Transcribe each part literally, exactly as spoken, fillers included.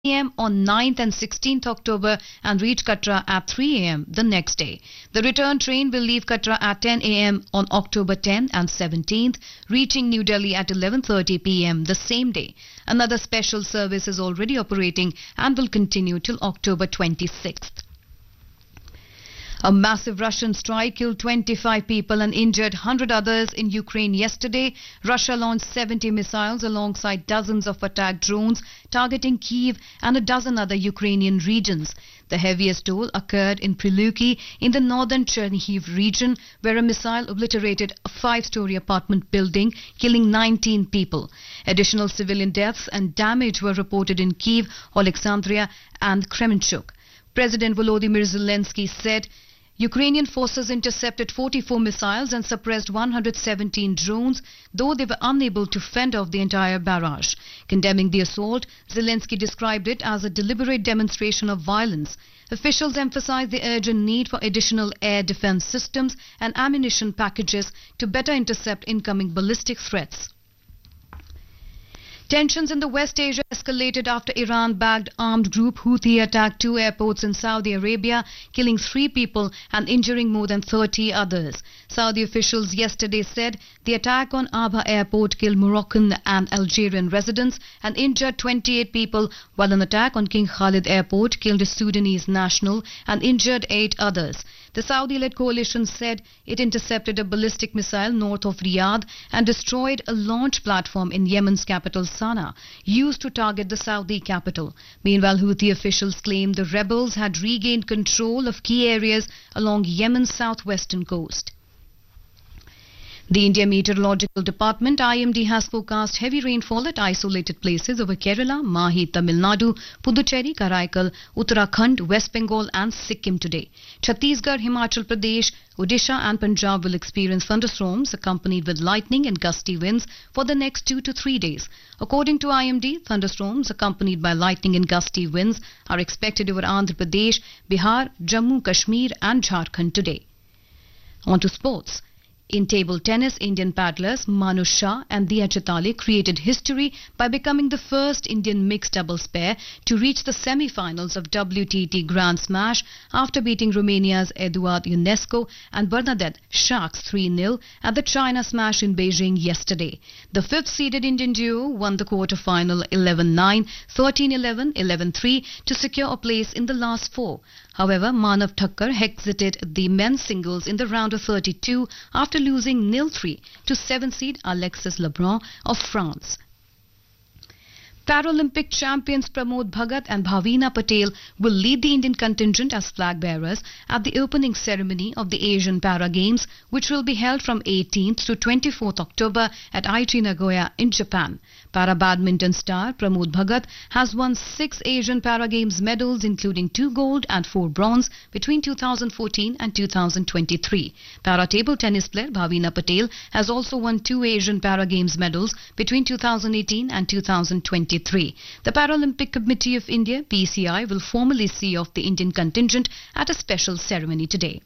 a m on ninth and sixteenth October and reach Katra at three a m the next day. The return train will leave Katra at ten a m on October tenth and seventeenth, reaching New Delhi at eleven thirty p m the same day. Another special service is already operating and will continue till October twenty-sixth. A massive Russian strike killed twenty-five people and injured one hundred others in Ukraine yesterday. Russia launched seventy missiles alongside dozens of attack drones targeting Kyiv and a dozen other Ukrainian regions. The heaviest toll occurred in Priluki in the northern Chernihiv region, where a missile obliterated a five-story apartment building, killing nineteen people. Additional civilian deaths and damage were reported in Kyiv, Alexandria and Kremenchuk. President Volodymyr Zelensky said Ukrainian forces intercepted forty-four missiles and suppressed one hundred seventeen drones, though they were unable to fend off the entire barrage. Condemning the assault, Zelensky described it as a deliberate demonstration of violence. Officials emphasized the urgent need for additional air defense systems and ammunition packages to better intercept incoming ballistic threats. Tensions in the West Asia escalated after Iran-backed armed group Houthi attacked two airports in Saudi Arabia, killing three people and injuring more than thirty others. Saudi officials yesterday said the attack on Abha airport killed Moroccan and Algerian residents and injured twenty-eight people, while an attack on King Khalid airport killed a Sudanese national and injured eight others. The Saudi-led coalition said it intercepted a ballistic missile north of Riyadh and destroyed a launch platform in Yemen's capital Sana'a, used to target the Saudi capital. Meanwhile, Houthi officials claimed the rebels had regained control of key areas along Yemen's southwestern coast. The India Meteorological Department I M D has forecast heavy rainfall at isolated places over Kerala, Mahi, Tamil Nadu, Puducherry, Karaikal, Uttarakhand, West Bengal and Sikkim today. Chhattisgarh, Himachal Pradesh, Odisha and Punjab will experience thunderstorms accompanied with lightning and gusty winds for the next two to three days. According to I M D, thunderstorms accompanied by lightning and gusty winds are expected over Andhra Pradesh, Bihar, Jammu, Kashmir and Jharkhand today. On to sports. In table tennis, Indian paddlers Manu Shah and Diya Chitale created history by becoming the first Indian mixed doubles pair to reach the semi-finals of W T T Grand Smash after beating Romania's Eduard Ionescu and Bernadette Sharks three nil at the China Smash in Beijing yesterday. The fifth-seeded Indian duo won the quarter-final eleven nine, thirteen eleven, eleven three to secure a place in the last four. However, Manav Thakkar exited the men's singles in the round of thirty-two after losing nil three to seventh seed Alexis Lebrun of France. Paralympic champions Pramod Bhagat and Bhavina Patel will lead the Indian contingent as flag bearers at the opening ceremony of the Asian Para Games, which will be held from eighteenth to twenty-fourth October at Aichi Nagoya in Japan. Para badminton star Pramod Bhagat has won six Asian Para Games medals, including two gold and four bronze between two thousand fourteen and two thousand twenty-three. Para table tennis player Bhavina Patel has also won two Asian Para Games medals between two thousand eighteen and two thousand twenty-three. The Paralympic Committee of India, P C I, will formally see off the Indian contingent at a special ceremony today.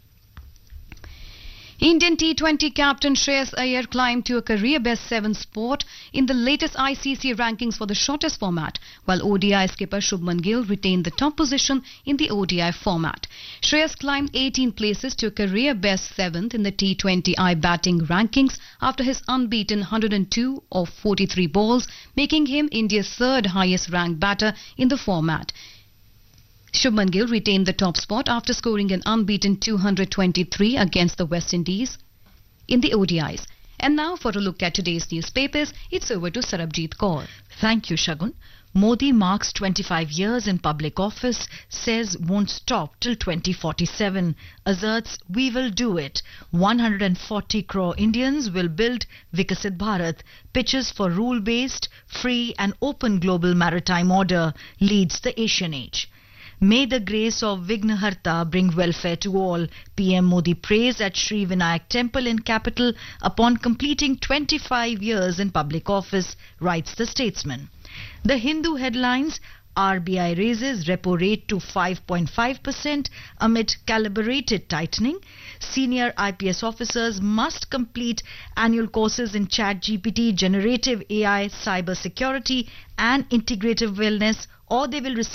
Indian T twenty captain Shreyas Iyer climbed to a career-best seventh spot in the latest I C C rankings for the shortest format, while O D I skipper Shubman Gill retained the top position in the O D I format. Shreyas climbed eighteen places to a career-best seventh in the T twenty I batting rankings after his unbeaten one hundred two of forty-three balls, making him India's third highest-ranked batter in the format. Shubman Gill retained the top spot after scoring an unbeaten two hundred twenty-three against the West Indies in the O D Is. And now for a look at today's newspapers, it's over to Sarabjit Kaur. Thank you, Shagun. Modi marks twenty-five years in public office, says won't stop till twenty forty-seven, asserts we will do it. one hundred forty crore Indians will build Vikasit Bharat, pitches for rule-based, free and open global maritime order, leads the Asian age. May the grace of Vignaharta bring welfare to all. P M Modi prays at Sri Vinayak Temple in capital upon completing twenty-five years in public office, writes the statesman. The Hindu headlines: R B I raises repo rate to five point five percent amid calibrated tightening. Senior I P S officers must complete annual courses in ChatGPT, generative A I, cyber security and integrative wellness or they will receive